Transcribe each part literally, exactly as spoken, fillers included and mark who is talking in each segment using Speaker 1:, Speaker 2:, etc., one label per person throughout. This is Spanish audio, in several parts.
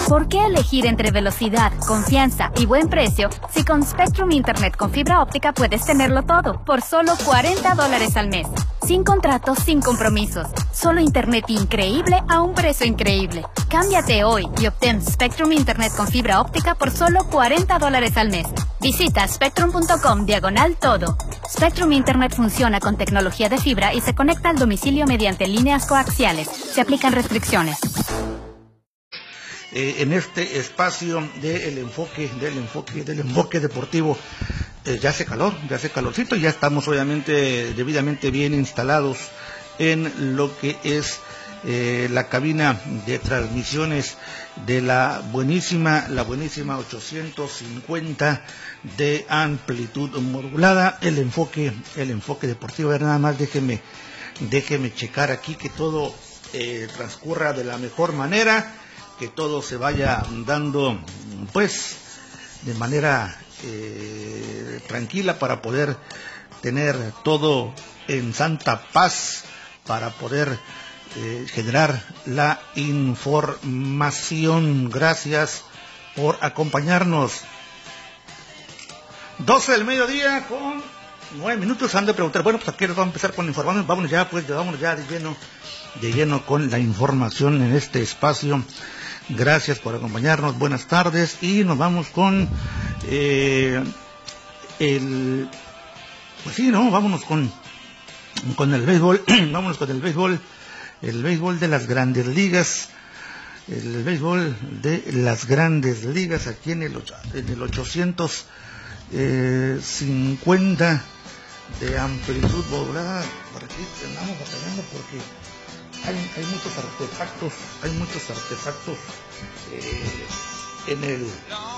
Speaker 1: ¿Por qué elegir entre velocidad, confianza y buen precio si con Spectrum Internet con fibra óptica puedes tenerlo todo por solo cuarenta dólares al mes? Sin contratos, sin compromisos. Solo internet increíble a un precio increíble. Cámbiate hoy y obtén Spectrum Internet con fibra óptica por solo cuarenta dólares al mes. Visita spectrum punto com diagonal todo. Spectrum Internet funciona con tecnología de fibra y se conecta al domicilio mediante líneas coaxiales. Se aplican restricciones.
Speaker 2: Eh, en este espacio del enfoque, del enfoque, del enfoque deportivo, eh, ya hace calor, ya hace calorcito, y ya estamos obviamente debidamente bien instalados en lo que es eh, la cabina de transmisiones de la buenísima, la buenísima ochocientos cincuenta de amplitud modulada, el enfoque, el enfoque deportivo. A ver, nada más déjeme, déjeme checar aquí que todo eh, transcurra de la mejor manera, que todo se vaya dando pues de manera eh, tranquila para poder tener todo en santa paz, para poder eh, generar la información. Gracias por acompañarnos. doce del mediodía con nueve minutos. Han de preguntar, bueno, pues aquí nos vamos a empezar con la información. Vámonos ya, pues, vámonos ya de lleno, de lleno con la información en este espacio. Gracias por acompañarnos, buenas tardes, y nos vamos con eh, el, pues sí, no, vámonos con, con el béisbol, vámonos con el béisbol, el béisbol de las grandes ligas, el béisbol de las grandes ligas aquí en el, en el ochocientos cincuenta de amplitud modulada. Por aquí andamos batallando porque Hay, hay muchos artefactos, hay muchos artefactos eh, en el,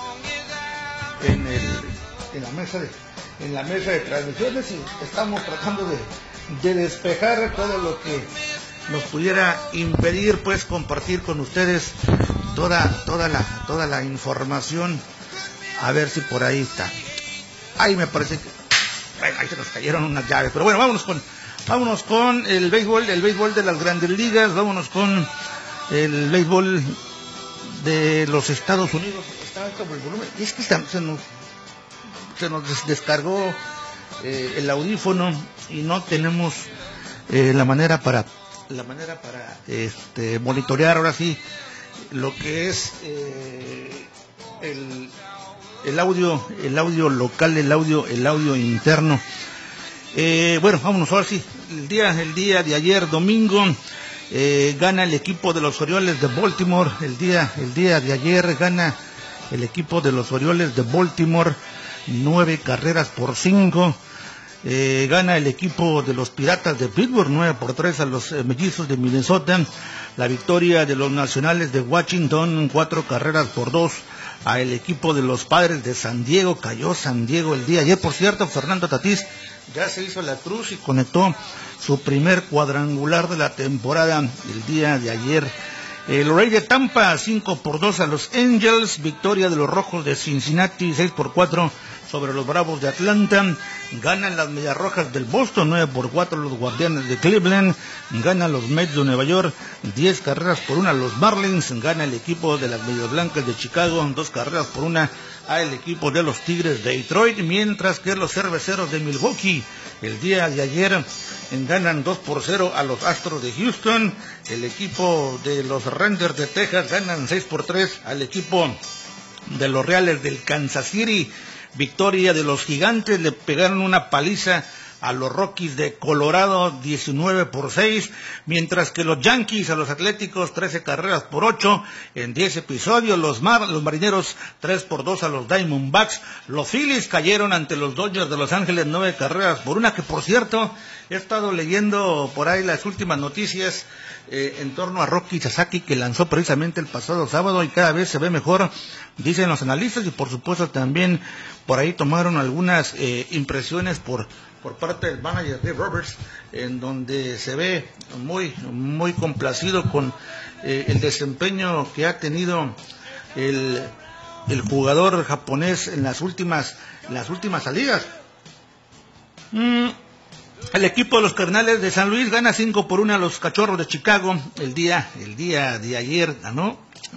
Speaker 2: en el, en la mesa de, en la mesa de transmisiones, y estamos tratando de, de despejar todo lo que nos pudiera impedir, pues, compartir con ustedes toda, toda la, toda la información. A ver si por ahí está. Ahí me parece que, bueno, ahí se nos cayeron unas llaves, pero bueno, vámonos con Vámonos con el béisbol, el béisbol de las grandes ligas, vámonos con el béisbol de los Estados Unidos. Está alto el volumen, y es que se nos, se nos descargó eh, el audífono y no tenemos eh, la manera para, la manera para este, monitorear ahora sí lo que es eh, el, el audio, el audio local, el audio, el audio interno. Eh, bueno, vámonos ahora sí. El día, el día de ayer, domingo, eh, gana el equipo de los Orioles de Baltimore. El día, el día de ayer gana el equipo de los Orioles de Baltimore nueve carreras por cinco. Eh, gana el equipo de los Piratas de Pittsburgh nueve por tres a los eh, Mellizos de Minnesota. La victoria de los Nacionales de Washington cuatro carreras por dos a el equipo de los Padres de San Diego. Cayó San Diego el día de ayer. Por cierto, Fernando Tatís ya se hizo la cruz y conectó su primer cuadrangular de la temporada el día de ayer. El Rey de Tampa cinco por dos a los Angels. Victoria de los Rojos de Cincinnati seis por cuatro sobre los Bravos de Atlanta. Ganan las Medias Rojas del Boston nueve por cuatro los Guardianes de Cleveland. Ganan los Mets de Nueva York diez carreras por una los Marlins. Gana el equipo de las Medias Blancas de Chicago dos carreras por una al equipo de los Tigres de Detroit, mientras que los Cerveceros de Milwaukee el día de ayer ganan dos por cero a los Astros de Houston. El equipo de los Rangers de Texas ganan seis por tres al equipo de los Reales del Kansas City. Victoria de los Gigantes, le pegaron una paliza a los Rockies de Colorado diecinueve por seis, mientras que los Yankees a los Atléticos trece carreras por ocho en diez episodios. Los, Mar, los Marineros tres por dos a los Diamondbacks. Los Phillies cayeron ante los Dodgers de Los Ángeles nueve carreras por una, que por cierto he estado leyendo por ahí las últimas noticias eh, en torno a Rocky Sasaki, que lanzó precisamente el pasado sábado y cada vez se ve mejor, dicen los analistas, y por supuesto también por ahí tomaron algunas eh, impresiones por por parte del manager Dave Roberts, en donde se ve muy muy complacido con eh, el desempeño que ha tenido el el jugador japonés en las últimas en las últimas salidas. Mm, el equipo de los Cardenales de San Luis gana cinco por uno a los Cachorros de Chicago el día el día de ayer, ganó